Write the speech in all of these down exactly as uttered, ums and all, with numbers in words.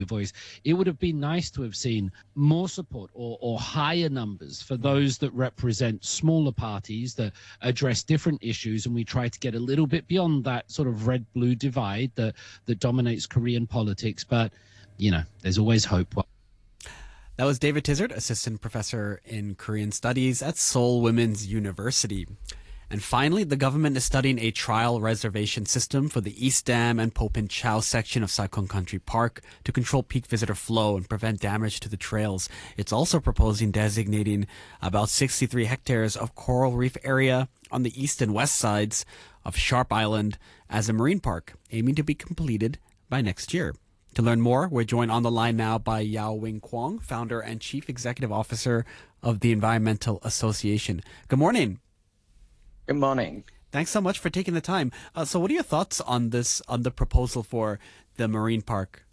voice, it would have been nice to have seen more support or, or higher numbers for those that represent smaller parties that address different issues, and we try to get a little bit beyond that sort of red-blue divide that, that dominates Korean politics. But, you know, there's always hope. That was David Tizard, Assistant Professor in Korean Studies at Seoul Women's University. And finally, the government is studying a trial reservation system for the East Dam and Popin Chau section of Sai-Kung Country Park to control peak visitor flow and prevent damage to the trails. It's also proposing designating about sixty-three hectares of coral reef area on the east and west sides of Sharp Island as a marine park, aiming to be completed by next year. To learn more, we're joined on the line now by Yao Wing Kwong, founder and chief executive officer of the Environmental Association. Good morning. Good morning. Thanks so much for taking the time. Uh, so what are your thoughts on this, on the proposal for the marine park?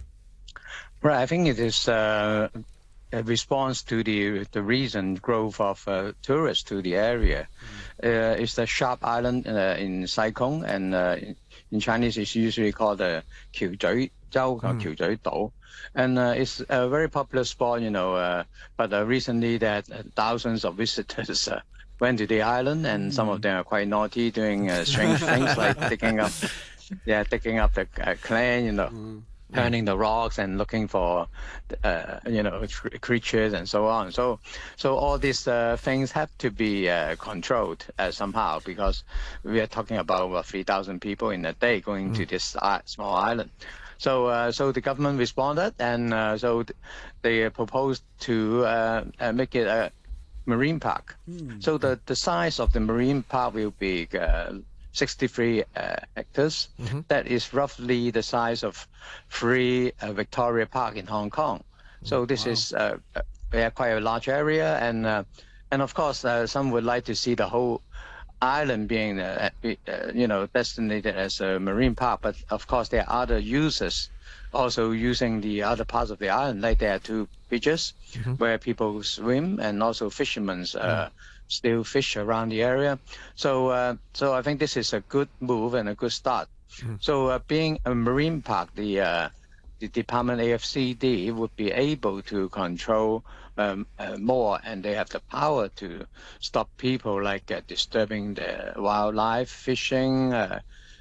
Right, I think it is uh, a response to the the recent growth of uh, tourists to the area. Mm. Uh, it's the Sharp Island uh, in Sai-Kung, and uh, in Chinese it's usually called the Qiuzhui Zhou or mm. Qiuzhui Dou. And uh, it's a very popular spot, you know, uh, but uh, recently that uh, thousands of visitors uh, went to the island, and mm. some of them are quite naughty, doing uh, strange things like digging up, yeah, digging up the uh, clay, you know, mm. turning the rocks and looking for, uh, you know, creatures and so on. So, so all these uh, things have to be uh, controlled uh, somehow, because we are talking about uh, three thousand people in a day going mm. to this uh, small island. So, uh, so the government responded, and uh, so th they proposed to uh, uh, make it a marine park. Mm. So the, the size of the marine park will be uh, sixty-three uh, hectares. Mm-hmm. That is roughly the size of three uh, Victoria Park in Hong Kong. So this wow. is uh, uh, quite a large area, and uh, and of course uh, some would like to see the whole island being uh, uh, you know, designated as a marine park. But of course there are other users also using the other parts of the island, like there are two beaches mm-hmm. where people swim, and also fishermen uh, mm. still fish around the area. So, uh, so I think this is a good move and a good start. Mm. So, uh, being a marine park, the uh, the Department A F C D would be able to control um, uh, more, and they have the power to stop people like uh, disturbing the wildlife, fishing, uh,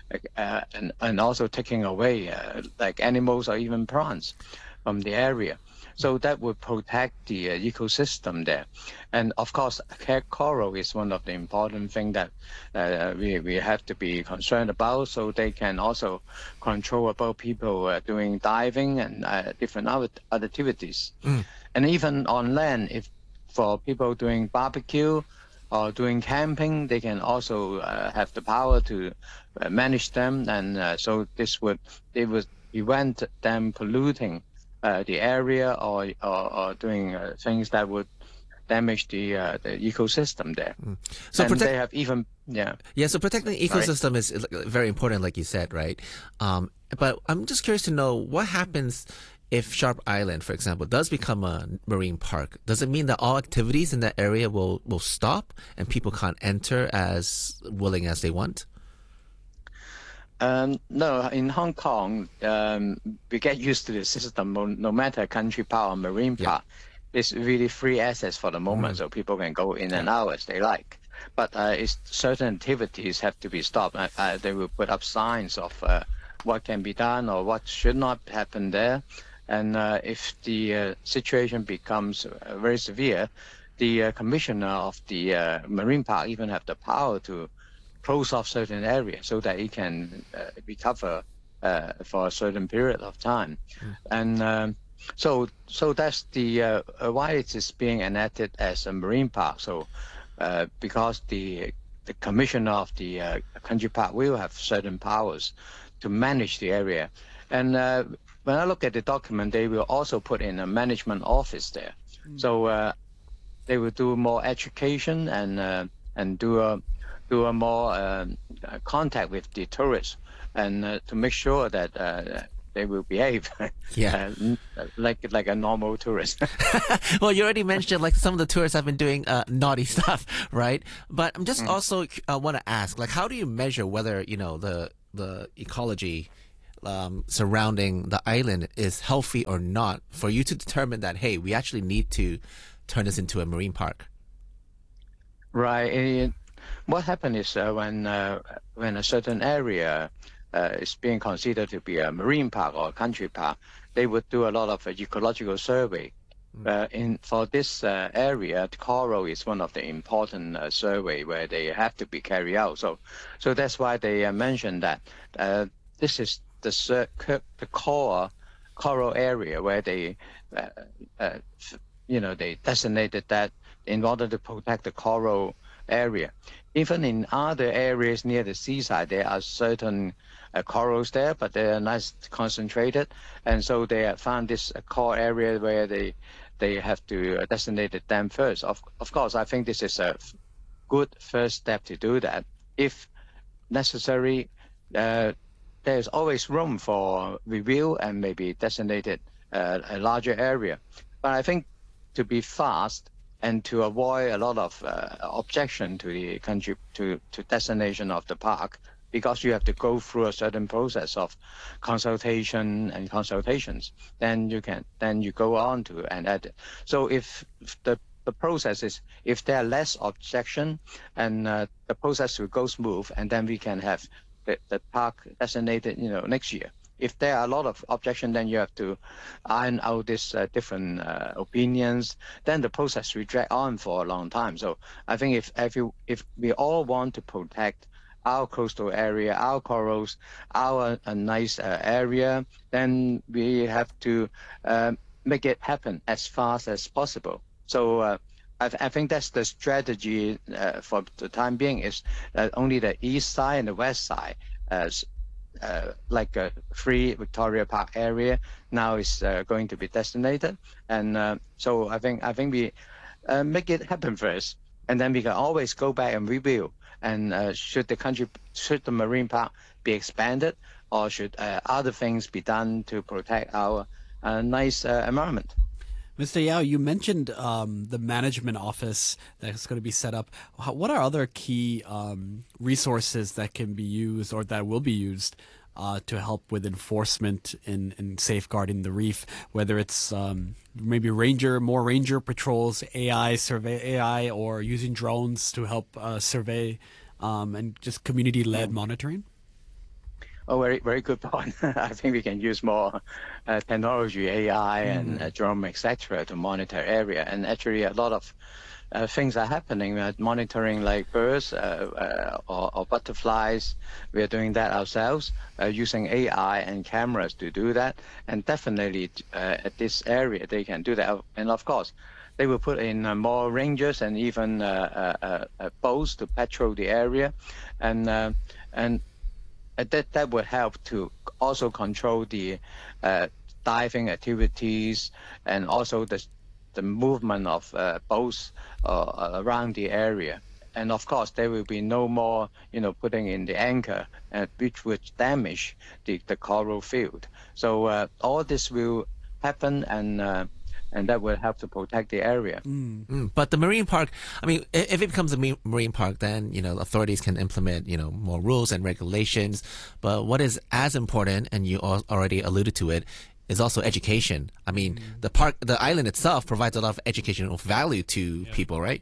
uh, and and also taking away uh, like animals or even plants from the area. So that would protect the uh, ecosystem there. And of course, coral is one of the important things that uh, we, we have to be concerned about. So they can also control about people uh, doing diving and uh, different other activities. Mm. And even on land, if for people doing barbecue or doing camping, they can also uh, have the power to uh, manage them. And uh, so this would, it would prevent them polluting Uh, the area, or or, or doing uh, things that would damage the uh, the ecosystem there. Mm. So and they have even yeah yeah. So protecting the ecosystem right. is very important, like you said, right? Um, but I'm just curious to know what happens if Sharp Island, for example, does become a marine park. Does it mean that all activities in that area will will stop and people can't enter as willing as they want? Um, no, in Hong Kong, um, we get used to the system. No, no matter country park or marine park, yeah. it's really free access for the moment, mm. so people can go in yeah. and out as they like. But uh, it's, certain activities have to be stopped. Uh, uh, they will put up signs of uh, what can be done or what should not happen there. And uh, if the uh, situation becomes uh, very severe, the uh, commissioner of the uh, marine park even have the power to close off certain areas so that it can uh, recover uh, for a certain period of time. Mm. And um, so so that's the uh, why it is being enacted as a marine park. So uh, because the the commissioner of the uh, country park will have certain powers to manage the area. And uh, when I look at the document, they will also put in a management office there. Mm. So uh, they will do more education and uh, and do a do a more uh, contact with the tourists, and uh, to make sure that uh, they will behave yeah. uh, like like a normal tourist. Well, you already mentioned like some of the tourists have been doing uh, naughty stuff, right? But I'm just mm. also uh, want to ask, like, how do you measure whether, you know, the the ecology um, surrounding the island is healthy or not for you to determine that, hey, we actually need to turn this into a marine park? Right. It, what happened is uh, when uh, when a certain area uh, is being considered to be a marine park or a country park, they would do a lot of uh, ecological survey. Uh, in for this uh, area, the coral is one of the important uh, survey where they have to be carried out. So, so that's why they uh, mentioned that uh, this is the cir- the core coral area where they, uh, uh, you know, they designated that in order to protect the coral area. Even in other areas near the seaside, there are certain uh, corals there, but they are nice concentrated, and so they have found this uh, core area where they they have to uh, designate them first. Of of course, I think this is a good first step to do that. If necessary, uh, there's always room for review and maybe designated uh, a larger area. But I think to be fast and to avoid a lot of uh, objection to the country to, to designation of the park, because you have to go through a certain process of consultation and consultations, then you can then you go on to and edit. So if the the process is, if there are less objection and uh, the process will go smooth, and then we can have the, the park designated, you know, next year. If there are a lot of objection, then you have to iron out these uh, different uh, opinions. Then the process will drag on for a long time. So I think if if, you, if we all want to protect our coastal area, our corals, our uh, nice uh, area, then we have to uh, make it happen as fast as possible. So uh, I, th- I think that's the strategy uh, for the time being, is that only the east side and the west side, as uh, like a free Victoria Park area, now is uh, going to be designated. And uh, so I think I think we uh, make it happen first, and then we can always go back and review. And uh, should the country, should the marine park be expanded, or should uh, other things be done to protect our uh, nice uh, environment? Mister Yao, you mentioned um, the management office that's going to be set up. How, what are other key um, resources that can be used or that will be used uh, to help with enforcement in, in safeguarding the reef? Whether it's um, maybe ranger, more ranger patrols, A I survey, A I, or using drones to help uh, survey, um, and just community-led monitoring. Oh, very, very good point. I think we can use more uh, technology, A I, mm. and uh, drone, et cetera, to monitor area. And actually, a lot of uh, things are happening. Uh, monitoring like birds uh, uh, or, or butterflies. We are doing that ourselves, uh, using A I and cameras to do that. And definitely, uh, at this area, they can do that. And of course, they will put in uh, more rangers and even uh, uh, uh, boats to patrol the area, and uh, and. That that would help to also control the uh, diving activities, and also the the movement of uh, boats uh, around the area. And of course, there will be no more, you know, putting in the anchor, uh, which would damage the, the coral field. So uh, all this will happen, and uh, and that will help to protect the area. Mm. Mm. But the marine park, I mean, if it becomes a marine park, then, you know, authorities can implement, you know, more rules and regulations. But what is as important, and you already alluded to it, is also education. I mean, mm. the park, the island itself provides a lot of educational value to yeah. people, right?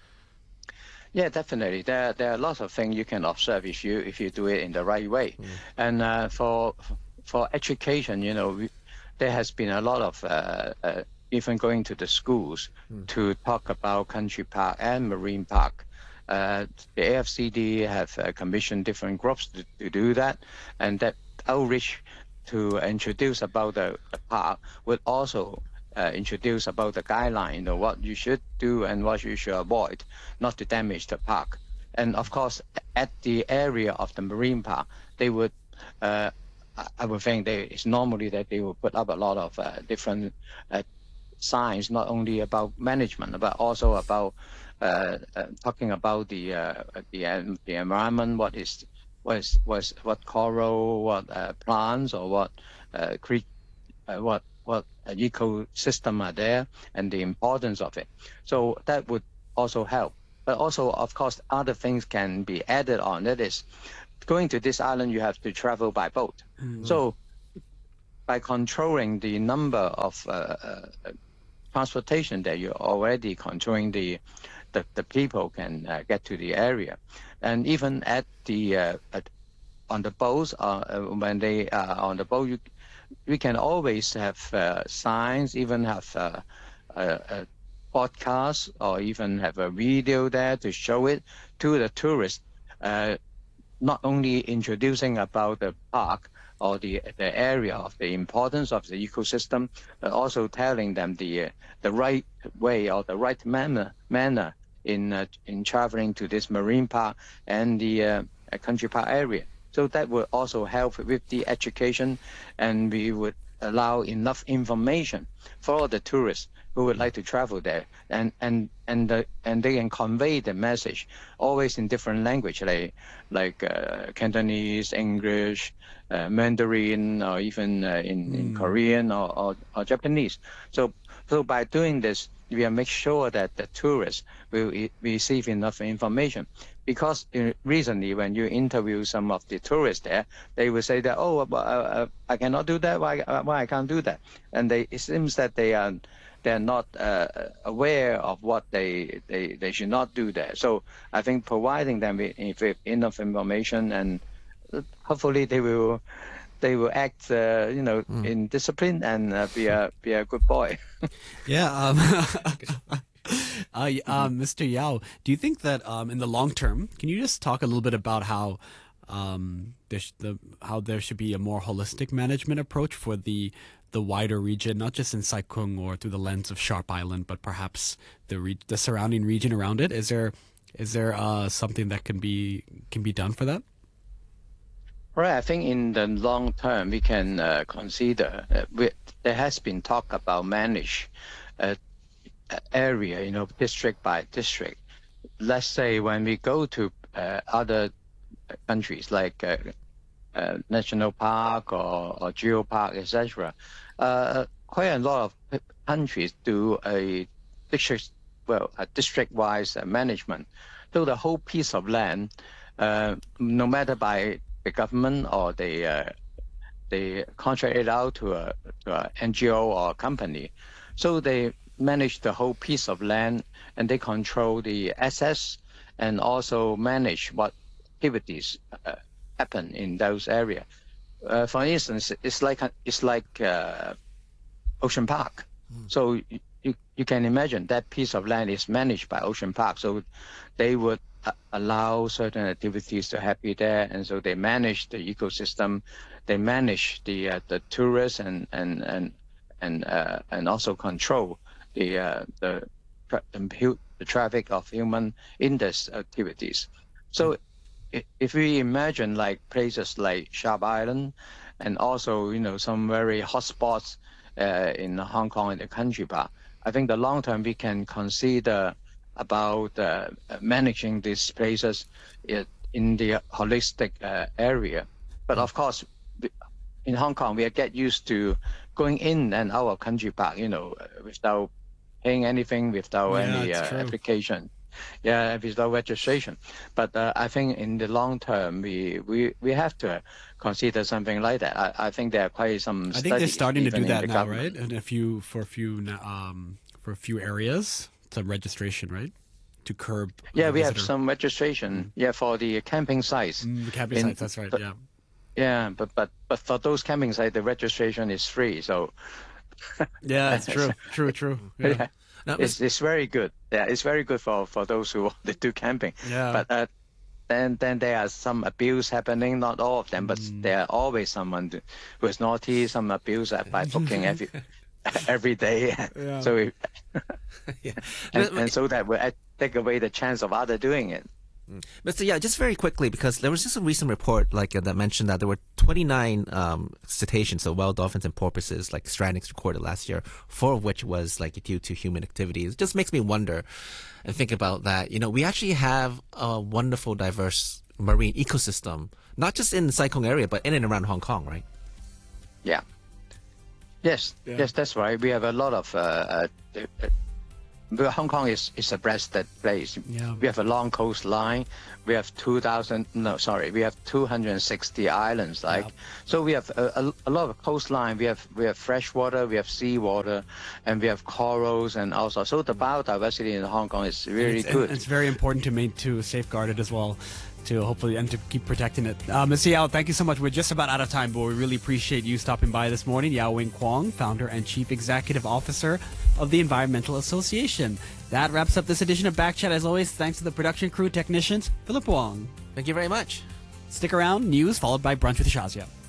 Yeah, definitely. There, there are lots of things you can observe if you if you do it in the right way. Mm. And uh, for for education, you know, we, there has been a lot of uh, uh, even going to the schools mm. to talk about country park and marine park. Uh, the A F C D have uh, commissioned different groups to, to do that, and that outreach to introduce about the, the park would also uh, introduce about the guideline, you know, what you should do and what you should avoid, not to damage the park. And of course, at the area of the marine park, they would, uh, I would think they, it's normally that they will put up a lot of uh, different uh, signs, not only about management, but also about uh, uh, talking about the uh, the um, the environment. What is what is what, what coral, what uh, plants, or what uh, cre- uh, what what uh, ecosystem are there, and the importance of it. So that would also help. But also, of course, other things can be added on. That is, going to this island, you have to travel by boat. Mm-hmm. So by controlling the number of uh, uh, transportation that you're already controlling the the, the people can uh, get to the area. And even at the uh, at, on the boats, uh, when they are on the boat, you, we can always have uh, signs, even have uh, a, a podcast, or even have a video there to show it to the tourists, uh, not only introducing about the park or the the area of the importance of the ecosystem, but also telling them the uh, the right way or the right manner manner in uh, in traveling to this marine park and the uh, country park area. So that would also help with the education, and we would allow enough information for the tourists who would like to travel there, and and and the, and they can convey the message always in different language, like like uh, Cantonese, English, uh, Mandarin, or even uh, in, mm. in Korean or, or, or Japanese. So so by doing this, we will make sure that the tourists will e- receive enough information. Because uh, recently, when you interview some of the tourists there, they will say that, oh, uh, uh, I cannot do that. Why? Uh, why I can't do that? And they, it seems that they are they're not uh, aware of what they, they they should not do there. So I think providing them with, with enough information, and hopefully they will they will act, uh, you know, mm. in discipline and uh, be a be a good boy. Yeah. Um, uh, um, Mister Yao, do you think that um, in the long term, can you just talk a little bit about how um, there sh- the how there should be a more holistic management approach for the the wider region, not just in Sai Kung or through the lens of Sharp Island, but perhaps the re- the surrounding region around it? Is there is there uh, something that can be can be done for that? Right. I think in the long term, we can uh, consider, uh, we, there has been talk about manage uh, area, you know, district by district. Let's say when we go to uh, other countries like uh, uh, national park or, or geo park, et cetera, uh, quite a lot of countries do a district, well, a district-wise uh, management. So the whole piece of land, uh, no matter by the government or they uh, they contract it out to a, to a N G O or a company, so they manage the whole piece of land, and they control the access and also manage what activities uh, happen in those areas. Uh, for instance, it's like a, it's like uh, Ocean Park. Mm. So you you can imagine that piece of land is managed by Ocean Park. So they would allow certain activities to happen there, and so they manage the ecosystem, they manage the uh, the tourists, and and and and uh, and also control the uh, the tra- the traffic of human in these activities. So if we imagine like places like Sharp Island, and also you know some very hot spots uh, in Hong Kong and the country park, I think the long term we can consider about uh, managing these places in the holistic uh, area. But of course, in Hong Kong, we get used to going in and out of country park, you know, without paying anything, without yeah, any uh, application, yeah, without registration. But uh, I think in the long term, we, we, we have to consider something like that. I, I think there are quite some. I think they're starting to do that now, government. right? And a few for a few um, for a few areas. Some registration, right, to curb. Yeah, we visitor. have some registration. Mm. Yeah, for the camping sites. Mm, the camping In, sites, that's right. But, yeah. Yeah, but but but for those camping sites, the registration is free. So. Yeah, it's true. True. True. Yeah. Yeah. No, it's it's very good. Yeah, it's very good for, for those who want to do camping. Yeah. But uh, then then there are some abuse happening. Not all of them, but mm. there are always someone who is naughty. Some abuse by booking every. every day. Yeah. So we, yeah. and, and so that will take away the chance of other doing it. Mister Yeah, just very quickly, because there was just a recent report like uh, that mentioned that there were twenty-nine um, cetaceans, so wild dolphins and porpoises, like strandings recorded last year, four of which was like due to human activities. It just makes me wonder and think about that. You know, we actually have a wonderful, diverse marine ecosystem, not just in the Sai Kung area, but in and around Hong Kong, right? Yeah. Yes, yeah. yes, that's right. We have a lot of uh, uh, but Hong Kong is, is a breasted place. Yeah. We have a long coastline. We have two thousand, no, sorry, we have two hundred sixty islands. Like, Yep. so we have a, a, a lot of coastline. We have we have fresh water, we have sea water, and we have corals and also. So the biodiversity in Hong Kong is really it's, good. It's very important to main, to safeguard it as well, to hopefully and to keep protecting it. Uh, Miz Yao, thank you so much. We're just about out of time, but we really appreciate you stopping by this morning. Yao Wing Kwong, founder and chief executive officer of the Environmental Association. That wraps up this edition of Backchat. As always, thanks to the production crew, technicians, Philip Wong. Thank you very much. Stick around. News followed by Brunch with Shazia.